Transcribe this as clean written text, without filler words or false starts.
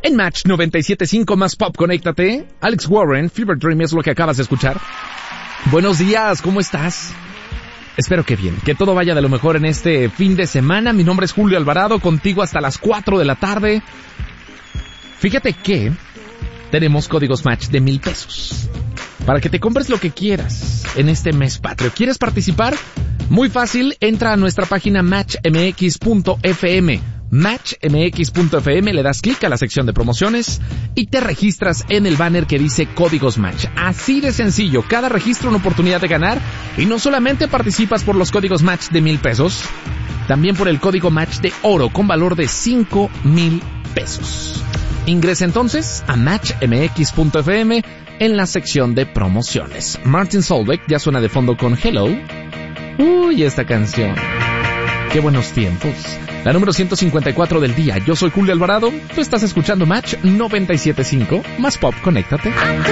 En Match 97.5 más Pop, conéctate. Alex Warren, Fever Dream es lo que acabas de escuchar. Buenos días, ¿cómo estás? Espero que bien, que todo vaya de lo mejor en este fin de semana. Mi nombre es Julio Alvarado, contigo hasta las 4 de la tarde. Fíjate que tenemos códigos Match de 1,000 pesos para que te compres lo que quieras en este mes patrio. ¿Quieres participar? Muy fácil, entra a nuestra página matchmx.fm. matchmx.fm, le das clic a la sección de promociones y te registras en el banner que dice Códigos Match. Así de sencillo, cada registro una oportunidad de ganar, y no solamente participas por los códigos Match de 1,000 pesos, también por el código Match de oro con valor de 5,000 pesos. Ingresa entonces a matchmx.fm en la sección de promociones. Martin Solveig ya suena de fondo con Hello. Uy, esta canción. Qué buenos tiempos. La número 154 del día. Yo soy Julio Alvarado. Tú estás escuchando Match 97.5 más Pop. Conéctate.